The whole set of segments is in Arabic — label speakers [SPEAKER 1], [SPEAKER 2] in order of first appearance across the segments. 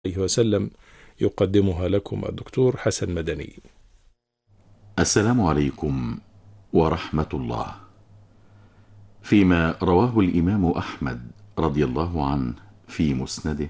[SPEAKER 1] عليه وسلم، يقدمها لكم الدكتور حسن مدني.
[SPEAKER 2] السلام عليكم ورحمة الله. فيما رواه الإمام أحمد رضي الله عنه في مسنده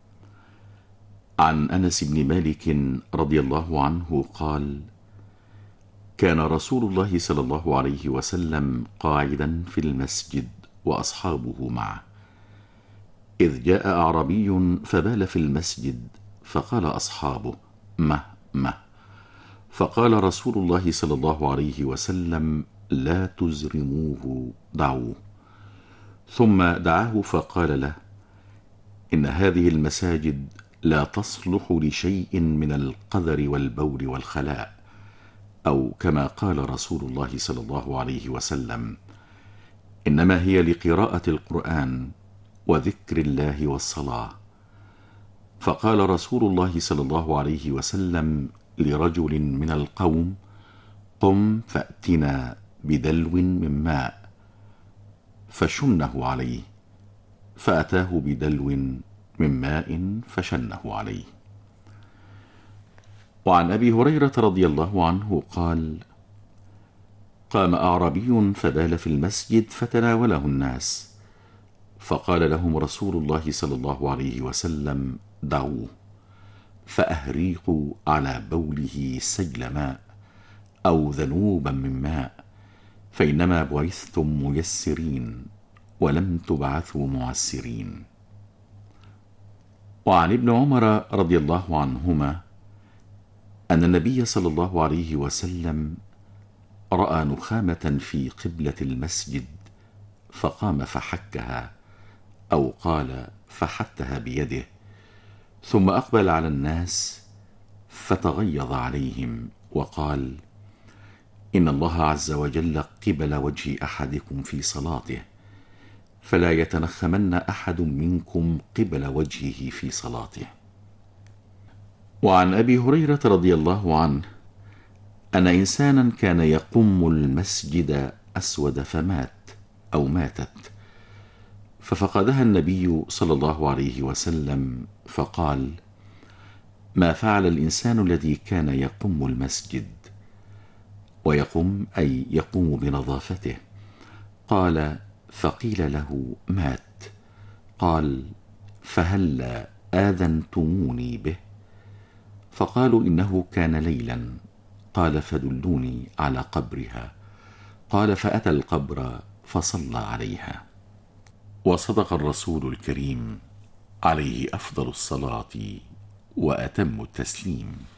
[SPEAKER 2] عن أنس بن مالك رضي الله عنه قال: كان رسول الله صلى الله عليه وسلم قاعدا في المسجد وأصحابه معه، إذ جاء أعربي فبال في المسجد، فقال أصحابه: مه مه. فقال رسول الله صلى الله عليه وسلم: لا تزرموه، دعوه. ثم دعاه فقال له: إن هذه المساجد لا تصلح لشيء من القذر والبول والخلاء، أو كما قال رسول الله صلى الله عليه وسلم: إنما هي لقراءة القرآن وذكر الله والصلاة. فقال رسول الله صلى الله عليه وسلم لرجل من القوم: قم فأتنا بدلو من ماء، فشنه عليه. فأتاه بدلو من ماء فشنه عليه. وعن أبي هريرة رضي الله عنه قال: قام أعربي فبال في المسجد فتناوله الناس، فقال لهم رسول الله صلى الله عليه وسلم: دعوه، فأهريقوا على بوله سجل ماء أو ذنوبا من ماء، فإنما بعثتم ميسرين ولم تبعثوا معسرين. وعن ابن عمر رضي الله عنهما أن النبي صلى الله عليه وسلم رأى نخامة في قبلة المسجد، فقام فحكها، أو قال فحتها بيده، ثم أقبل على الناس فتغيظ عليهم وقال: إن الله عز وجل قبل وجه أحدكم في صلاته، فلا يتنخمن أحد منكم قبل وجهه في صلاته. وعن أبي هريرة رضي الله عنه أن إنسانا كان يقم المسجد أسود فمات أو ماتت، ففقدها النبي صلى الله عليه وسلم فقال: ما فعل الإنسان الذي كان يقم المسجد؟ ويقم أي يقوم بنظافته. قال: فقيل له: مات. قال: فهلا آذنتموني به؟ فقالوا: إنه كان ليلا. قال: فدلوني على قبرها. قال: فأتى القبر فصلى عليها. وصدق الرسول الكريم عليه أفضل الصلاة وأتم التسليم.